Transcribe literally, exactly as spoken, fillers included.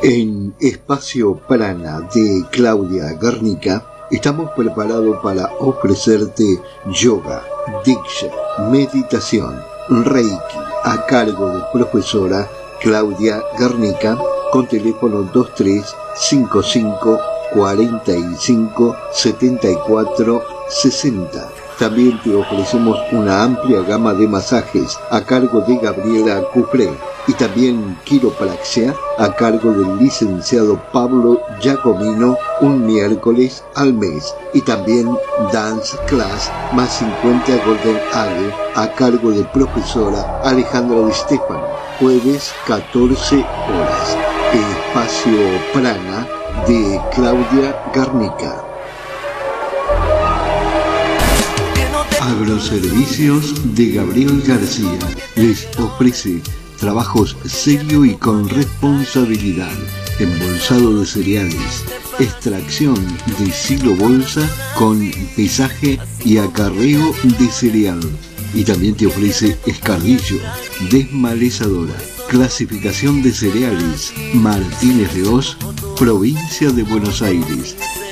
En Espacio Prana de Claudia Garnica estamos preparados para ofrecerte yoga, diksha, meditación, reiki a cargo de profesora Claudia Garnica con teléfono dos tres cinco cinco cuarenta y cinco setenta y cuatro sesenta. También te ofrecemos una amplia gama de masajes a cargo de Gabriela Cufré y también quiropraxia a cargo del licenciado Pablo Giacomino un miércoles al mes y también Dance Class más cincuenta Golden Ale a cargo de profesora Alejandra Di Stefano, jueves catorce horas. Espacio Prana de Claudia Garnica. Agroservicios de Gabriel García les ofrece trabajos serios y con responsabilidad, embolsado de cereales, extracción de silo bolsa con pesaje y acarreo de cereal. Y también te ofrece escardillo, desmalezadora, clasificación de cereales, Martínez de Oz, provincia de Buenos Aires.